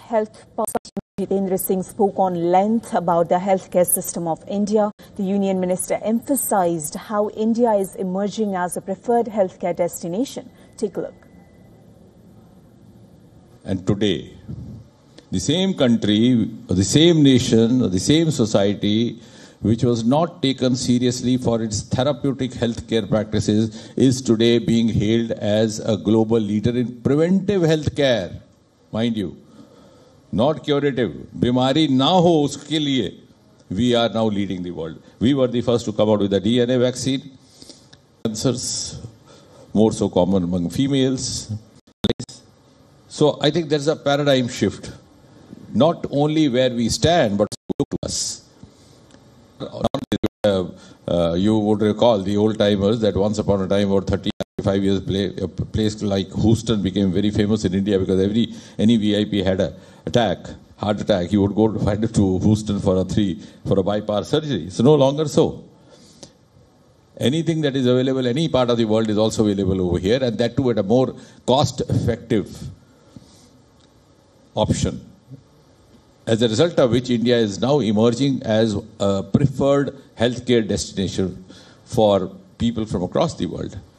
Health Policy, Jitendra Singh spoke on length about the healthcare system of India. The Union Minister emphasized how India is emerging as a preferred healthcare destination. Take a look. And today, the same country, or the same nation, or the same society, which was not taken seriously for its therapeutic healthcare practices, is today being hailed as a global leader in preventive healthcare. Mind you, not curative. Bimari na ho uske liye, we are now leading the world. We were the first to come out with the DNA vaccine. Cancers, more so common among females. So I think there's a paradigm shift. Not only where we stand, but look to us. You would recall the old timers that once upon a time, about 35 years, a place like Houston became very famous in India because any VIP had a heart attack, you would go to Houston for a bypass surgery. It's no longer so. Anything that is available, any part of the world is also available over here, and that too at a more cost-effective option. As a result of which, India is now emerging as a preferred healthcare destination for people from across the world.